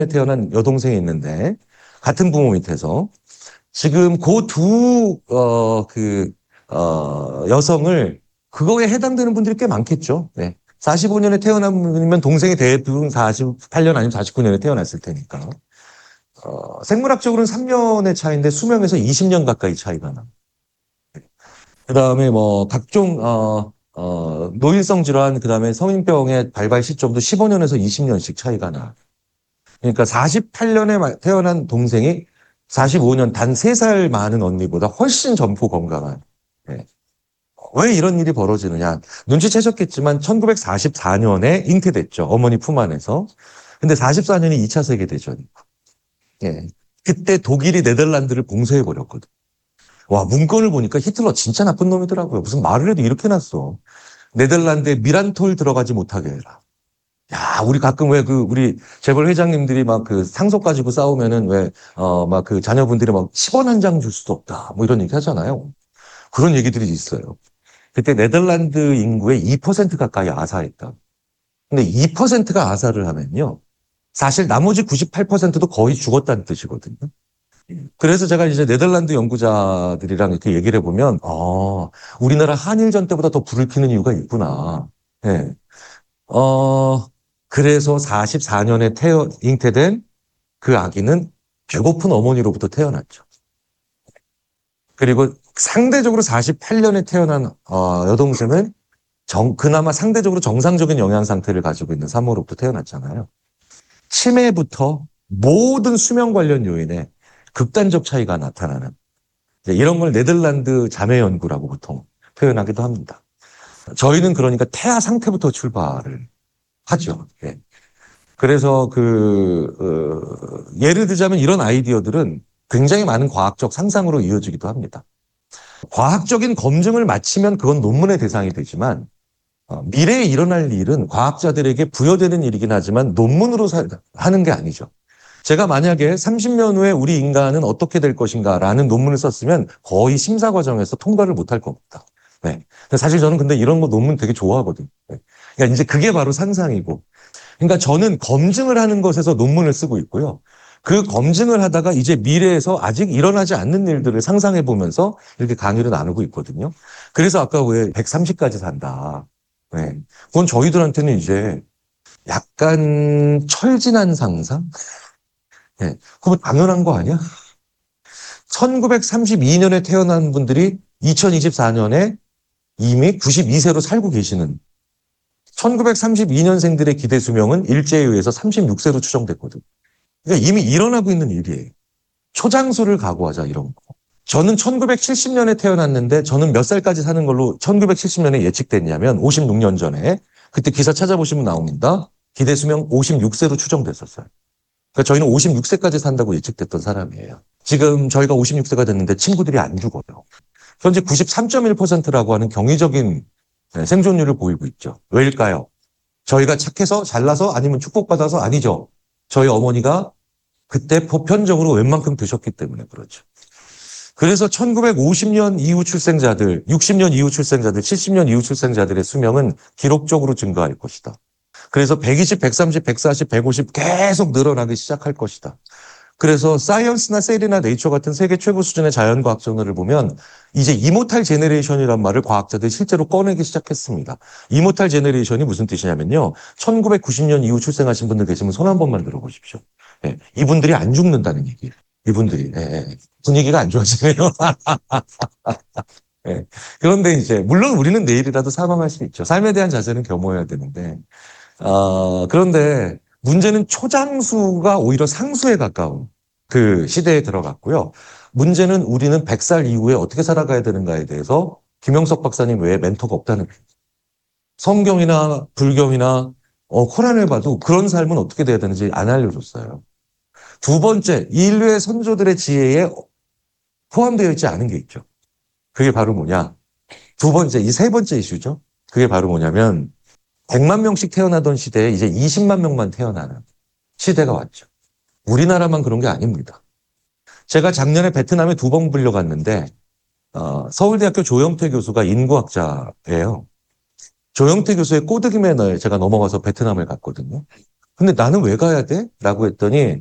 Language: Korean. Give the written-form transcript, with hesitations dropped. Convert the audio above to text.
태어난 여동생이 있는데 같은 부모 밑에서 지금 그 두 여성을 그거에 해당되는 분들이 꽤 많겠죠. 네. 45년에 태어난 분이면 동생이 대부분 48년 아니면 49년에 태어났을 테니까. 생물학적으로는 3년의 차이인데 수명에서 20년 가까이 차이가 나. 그다음에 뭐 각종 노인성 질환 그다음에 성인병의 발발 시점도 15년에서 20년씩 차이가 나. 그러니까 48년에 태어난 동생이 45년 단 3살 많은 언니보다 훨씬 젊고 건강한. 예. 왜 이런 일이 벌어지느냐. 눈치채셨겠지만 1944년에 잉태됐죠. 어머니 품 안에서. 근데 44년이 2차 세계대전이고. 예. 그때 독일이 네덜란드를 봉쇄해버렸거든. 와, 문건을 보니까 히틀러 진짜 나쁜 놈이더라고요. 무슨 말을 해도 이렇게 해놨어. 네덜란드에 미란톨 들어가지 못하게 해라. 야, 우리 가끔 왜 우리 재벌 회장님들이 막 상속 가지고 싸우면은 막 자녀분들이 막 10원 한 장 줄 수도 없다. 뭐 이런 얘기 하잖아요. 그런 얘기들이 있어요. 그때 네덜란드 인구의 2% 가까이 아사했다. 근데 2%가 아사를 하면요. 사실 나머지 98%도 거의 죽었다는 뜻이거든요. 그래서 제가 이제 네덜란드 연구자들이랑 이렇게 얘기를 해보면, 우리나라 한일전 때보다 더 불을 켜는 이유가 있구나. 예. 어, 그래서 44년에 잉태된 그 아기는 배고픈 어머니로부터 태어났죠. 그리고 상대적으로 48년에 태어난 여동생은 그나마 상대적으로 정상적인 영양 상태를 가지고 있는 산모로부터 태어났잖아요. 치매부터 모든 수명 관련 요인에 극단적 차이가 나타나는 이런 걸 네덜란드 자매 연구라고 보통 표현하기도 합니다. 저희는 그러니까 태아 상태부터 출발을 하죠. 예. 그래서 예를 들자면 이런 아이디어들은 굉장히 많은 과학적 상상으로 이어지기도 합니다. 과학적인 검증을 마치면 그건 논문의 대상이 되지만 미래에 일어날 일은 과학자들에게 부여되는 일이긴 하지만 논문으로 하는 게 아니죠. 제가 만약에 30년 후에 우리 인간은 어떻게 될 것인가라는 논문을 썼으면 거의 심사 과정에서 통과를 못할 겁니다. 네. 사실 저는 근데 이런 거 논문 되게 좋아하거든요. 네. 그러니까 이제 그게 바로 상상이고. 그러니까 저는 검증을 하는 것에서 논문을 쓰고 있고요. 그 검증을 하다가 이제 미래에서 아직 일어나지 않는 일들을 상상해 보면서 이렇게 강의를 나누고 있거든요. 그래서 아까 왜 130까지 산다. 네. 그건 저희들한테는 이제 약간 철진한 상상? 네. 그거 당연한 거 아니야? 1932년에 태어난 분들이 2024년에 이미 92세로 살고 계시는 1932년생들의 기대 수명은 일제에 의해서 36세로 추정됐거든. 그러니까 이미 일어나고 있는 일이에요. 초장수를 각오하자 이런 거. 저는 1970년에 태어났는데 저는 몇 살까지 사는 걸로 1970년에 예측됐냐면 56년 전에 그때 기사 찾아보시면 나옵니다. 기대 수명 56세로 추정됐었어요. 그러니까 저희는 56세까지 산다고 예측됐던 사람이에요. 지금 저희가 56세가 됐는데 친구들이 안 죽어요. 현재 93.1%라고 하는 경이적인 생존율을 보이고 있죠. 왜일까요? 저희가 착해서 잘나서 아니면 축복받아서 아니죠. 저희 어머니가 그때 보편적으로 웬만큼 드셨기 때문에 그렇죠. 그래서 1950년 이후 출생자들, 60년 이후 출생자들, 70년 이후 출생자들의 수명은 기록적으로 증가할 것이다. 그래서 120, 130, 140, 150 계속 늘어나기 시작할 것이다. 그래서 사이언스나 셀이나 네이처 같은 세계 최고 수준의 자연과학 저널을 보면 이제 이모탈 제네레이션이란 말을 과학자들이 실제로 꺼내기 시작했습니다. 이모탈 제네레이션이 무슨 뜻이냐면요. 1990년 이후 출생하신 분들 계시면 손 한 번만 들어보십시오. 예, 이분들이 안 죽는다는 얘기예요. 이분들이. 분위기가 안 좋아지네요. 예. 그런데 이제 물론 우리는 내일이라도 사망할 수 있죠. 삶에 대한 자세는 겸허해야 되는데 그런데 문제는 초장수가 오히려 상수에 가까운 그 시대에 들어갔고요. 문제는 우리는 100살 이후에 어떻게 살아가야 되는가에 대해서 김영석 박사님 외에 멘토가 없다는 거예요. 성경이나 불경이나 코란을 봐도 그런 삶은 어떻게 돼야 되는지 안 알려줬어요. 두 번째, 인류의 선조들의 지혜에 포함되어 있지 않은 게 있죠. 그게 바로 뭐냐? 두 번째, 이 세 번째 이슈죠. 그게 바로 뭐냐면 100만 명씩 태어나던 시대에 이제 20만 명만 태어나는 시대가 왔죠. 우리나라만 그런 게 아닙니다. 제가 작년에 베트남에 2번 불려갔는데 서울대학교 조영태 교수가 인구학자예요. 조영태 교수의 꼬드김에 제가 넘어가서 베트남을 갔거든요. 근데 나는 왜 가야 돼? 라고 했더니